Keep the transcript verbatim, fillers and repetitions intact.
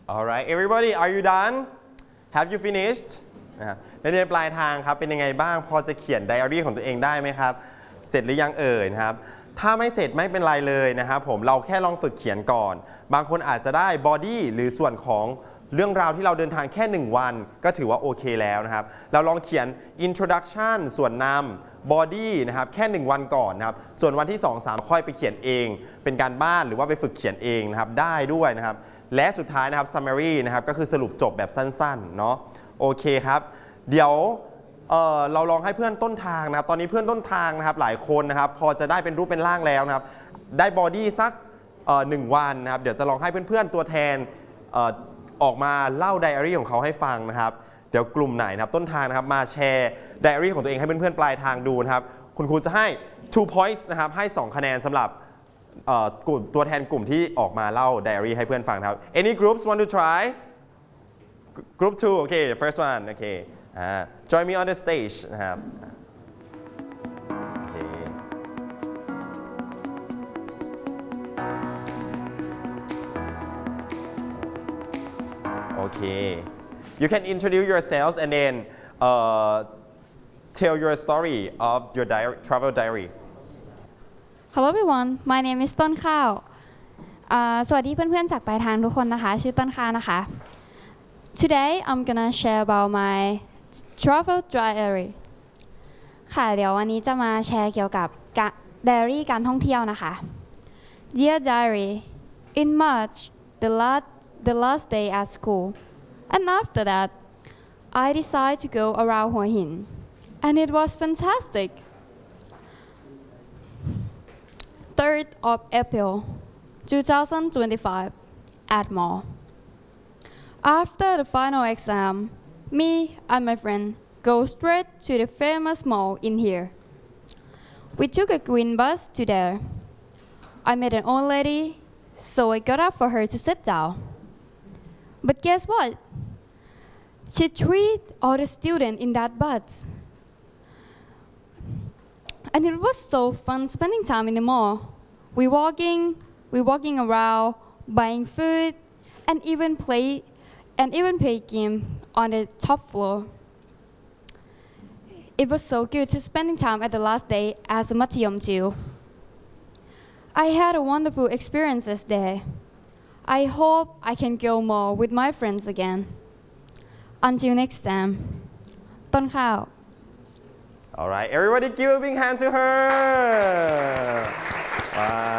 Alright everybody are you done have you finished นะครับนักเรียนปลายทางครับเป็นยังไงบ้างพอจะเขียนไดอารี่ของตัวเองได้ไหมครับเสร็จหรือยังเอ่ยนะครับถ้าไม่เสร็จไม่เป็นไรเลยนะครับผมเราแค่ลองฝึกเขียนก่อนบางคนอาจจะได้บอดี้หรือส่วนของเรื่องราวที่เราเดินทางแค่หนึ่งวันก็ถือว่าโอเคแล้วนะครับเราลองเขียน introduction ส่วนนำ body นะครับแค่หนึ่งวันก่อนนะครับส่วนวันที่ สอง สาม ค่อยไปเขียนเองเป็นการบ้านหรือว่าไปฝึกเขียนเองนะครับได้ด้วยนะครับและสุดท้ายนะครับ summary นะครับก็คือสรุปจบแบบสั้นๆเนาะโอเคครับเดี๋ยว เ, เราลองให้เพื่อนต้นทางนะครับตอนนี้เพื่อนต้นทางนะครับหลายคนนะครับพอจะได้เป็นรูปเป็นร่างแล้วนะครับได้บอดี้สักหนึ่งวันนะครับเดี๋ยวจะลองให้เพื่อนๆตัวแทนออกมาเล่าไดอารี่ของเขาให้ฟังนะครับเดี๋ยวกลุ่มไหนนะครับต้นทางนะครับมาแชร์ไดอารี่ของตัวเองให้เพื่อนๆปลายทางดูนะครับคุณครูจะให้ two points นะครับให้สองคะแนนสำหรับกลุ่มตัวแทนกลุ่มที่ออกมาเล่าไดอารี่ให้เพื่อนฟังครับ any groups want to try group two okay first one okay uh, join me on the stage นะครับOkay, you can introduce yourselves and then uh, tell your story of your diary, travel diary. Hello everyone, my name is ต้นข้าวสวัสดีเพื่อนๆจากปลายทางทุกคนนะคะชื่อต้นข้าวนะคะ Today I'm gonna share about my travel diary ค่ะเดี๋ยววันนี้จะมาแชร์เกี่ยวกับไดอารี่การท่องเที่ยวนะคะ Dear Diary, in March, the last the last day at school, and after that, I decided to go around Hua Hin, and it was fantastic. third of April, two thousand twenty-five, at Mall. After the final exam, me and my friend go straight to the famous mall in here. We took a green bus to there. I met an old lady, so I got up for her to sit down. But guess what? She treated all the students in that bus. And it was so fun spending time in the mall. We walking, we walking around, buying food, and even play, and even play game on the top floor. It was so good to spending time at the last day as a Matiyom too. I had a wonderful experiences there. I hope I can go more with my friends again. Until next time, ต้นข้าว Alright, everybody give a big hand to her. Wow.